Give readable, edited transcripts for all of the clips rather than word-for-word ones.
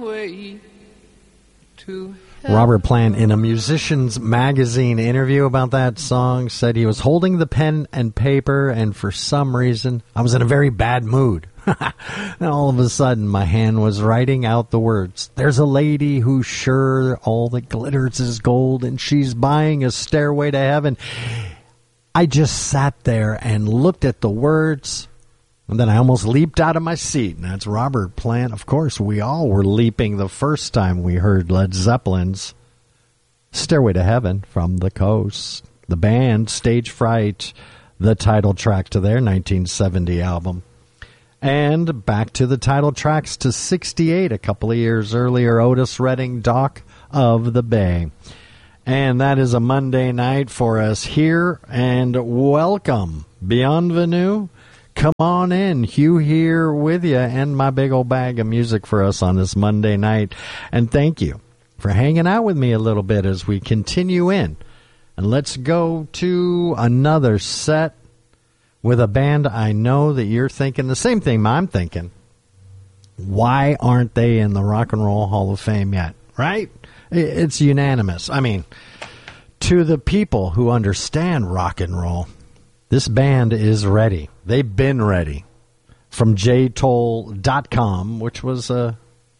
way to Robert Plant, in a Musician's Magazine interview about that song, said he was holding the pen and paper, and for some reason, I was in a very bad mood. And all of a sudden, my hand was writing out the words. There's a lady who's sure all that glitters is gold, and she's buying a stairway to heaven. I just sat there and looked at the words, and then I almost leaped out of my seat. And that's Robert Plant. Of course, we all were leaping the first time we heard Led Zeppelin's Stairway to Heaven from the Coast. The band, Stage Fright, the title track to their 1970 album. And back to the title tracks to 68, a couple of years earlier, Otis Redding, Dock of the Bay. And that is a Monday night for us here. And welcome, Bienvenue. Come on in. Hugh here with you and my big old bag of music for us on this Monday night. And thank you for hanging out with me a little bit as we continue in. And let's go to another set with a band I know that you're thinking the same thing I'm thinking. Why aren't they in the Rock and Roll Hall of Fame yet? Right? It's unanimous. I mean, to the people who understand rock and roll, this band is ready. They've been ready. From jtoll.com, which was a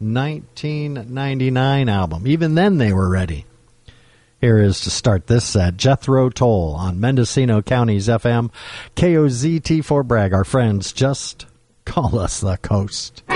1999 album. Even then they were ready. Here is to start this set, Jethro Tull on Mendocino County's FM, KOZT for Bragg. Our friends, just call us the Coast.